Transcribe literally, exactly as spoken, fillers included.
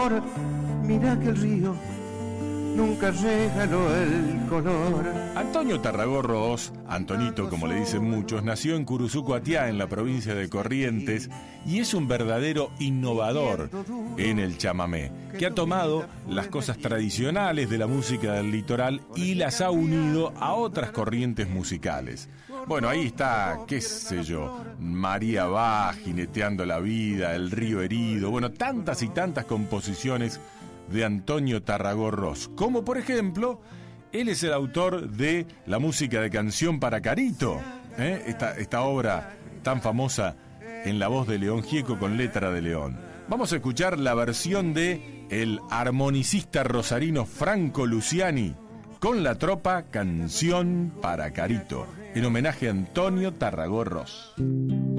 Mira que el río nunca regaló el color. Antonio Tarragorros, Antonito como le dicen muchos, nació en Curuzuco-Atiá, en la provincia de Corrientes, y es un verdadero innovador en el chamamé, que ha tomado las cosas tradicionales de la música del litoral y las ha unido a otras corrientes musicales. Bueno, ahí está, qué sé yo, María Bá, Jineteando la Vida, El Río Herido, bueno, tantas y tantas composiciones de Antonio Tarragorros, como por ejemplo, él es el autor de la música de Canción para Carito, ¿eh? esta, esta obra tan famosa en la voz de León Gieco con letra de León. Vamos a escuchar la versión de el armonicista rosarino Franco Luciani con la tropa Canción para Carito, en homenaje a Antonio Tarragorros.